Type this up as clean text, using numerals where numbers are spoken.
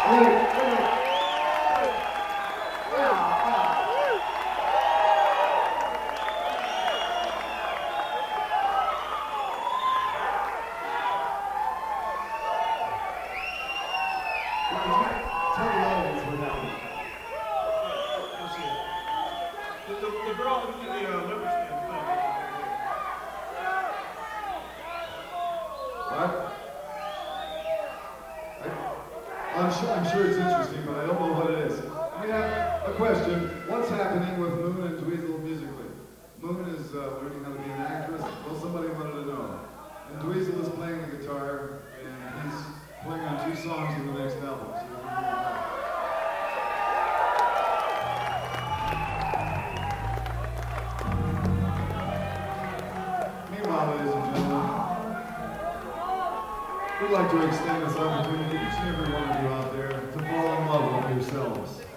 The girl in the liver stand thing. What? I'm sure it's interesting, but I don't know what it is. I have a question. What's happening with Moon and Dweezil musically? Moon is learning how to be an actress. Well, somebody wanted to know. And Dweezil is playing the guitar, and he's playing on 2 songs in the next album. So meanwhile, ladies and gentlemen, we'd like to extend this opportunity to each and every one of you out there to fall in love with yourselves.